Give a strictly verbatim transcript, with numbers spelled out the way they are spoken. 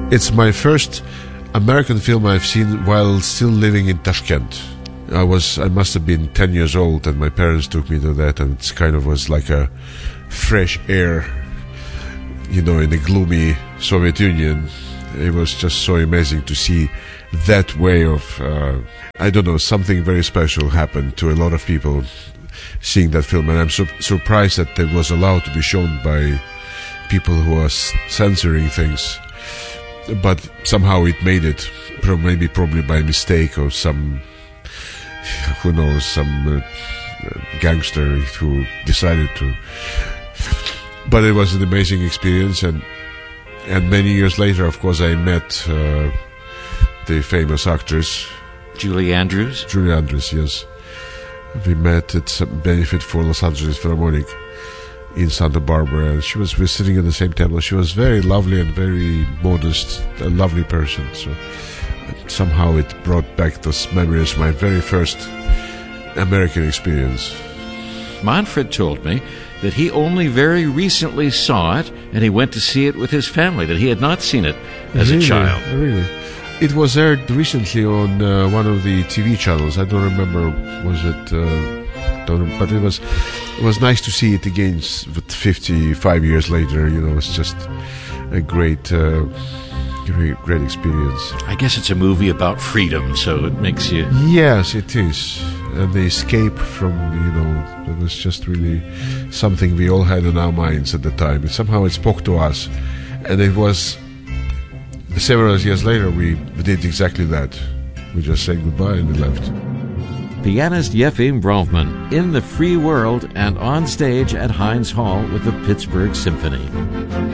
It's my first American film I've seen while still living in Tashkent. I was, I must have been ten years old, and my parents took me to that, and it kind of was like a fresh air, you know, in the gloomy Soviet Union. It was just so amazing to see that way of, uh, I don't know, something very special happened to a lot of people seeing that film, and I'm su- surprised that it was allowed to be shown by people who are s- censoring things, but somehow it made it, Pro- maybe probably by mistake or some, who knows, some uh, gangster who decided to. But it was an amazing experience, and and many years later, of course, I met uh, the famous actress Julie Andrews. Julie Andrews, yes. We met at some benefit for Los Angeles Philharmonic in Santa Barbara, and she was we were sitting at the same table. She was very lovely and very modest, a lovely person. So somehow it brought back those memories of my very first American experience. Manfred told me that he only very recently saw it, and he went to see it with his family, that he had not seen it as really? a child. Really? It was aired recently on uh, one of the T V channels. I don't remember, was it... Uh, don't, but it was it was nice to see it again fifty-five years later. You know, it's just a great, uh, great, great experience. I guess it's a movie about freedom, so it makes you... Yes, it is. And the escape from, you know, it was just really something we all had in our minds at the time. And somehow it spoke to us. And it was, several years later, we did exactly that. We just said goodbye and we left. Pianist Yefim Bronfman in the free world and on stage at Heinz Hall with the Pittsburgh Symphony.